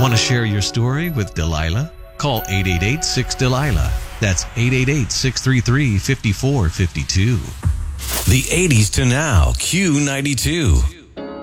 Want to share your story with Delilah? Call 888-6-DELILAH. That's 888-633-5452. The 80s to now, Q92.